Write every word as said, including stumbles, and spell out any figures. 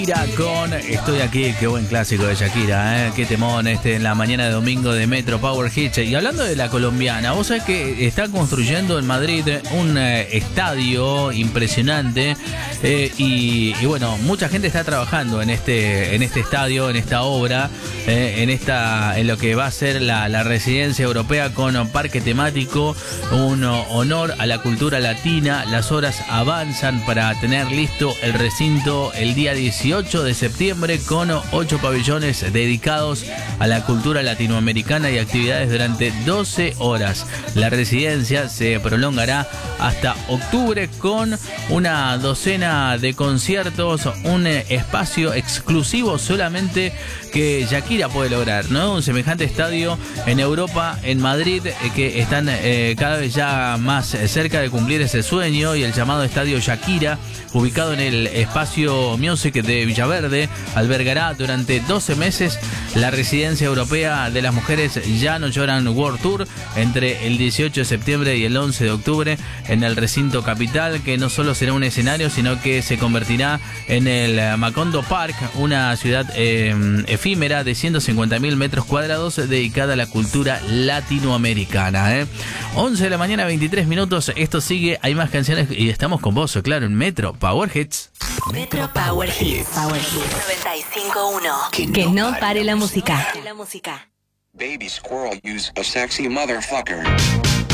Shakira con Estoy Aquí, qué buen clásico de Shakira, ¿eh? Qué temón este en la mañana de domingo de Metro Power Hits. Y hablando de la colombiana, vos sabés que está construyendo en Madrid un eh, estadio impresionante eh, y, y bueno, mucha gente está trabajando en este en este estadio, en esta obra, eh, en esta en lo que va a ser la, la residencia europea con un parque temático, un honor a la cultura latina. Las horas avanzan para tener listo el recinto el día dieciocho de septiembre con ocho pabellones dedicados a la cultura latinoamericana y actividades durante doce horas. La residencia se prolongará hasta octubre con una docena de conciertos, un espacio exclusivo solamente que Shakira puede lograr, ¿no? Un semejante estadio en Europa, en Madrid, eh, que están eh, cada vez ya más cerca de cumplir ese sueño, y el llamado Estadio Shakira, ubicado en el espacio Music de Villaverde, albergará durante doce meses la residencia europea de las mujeres Ya No Lloran World Tour entre el dieciocho de septiembre y el once de octubre en el recinto capital, que no solo será un escenario, sino que se convertirá en el Macondo Park, una ciudad eh, efímera de ciento cincuenta mil metros cuadrados dedicada a la cultura latinoamericana. ¿eh? once de la mañana, veintitrés minutos. Esto sigue, hay más canciones y estamos con vos, claro, en Metro Power Hits. Metro Power Hits. Power Hits noventa y cinco punto uno. Que, que no pare la música. La música. Baby squirrel use a sexy motherfucker.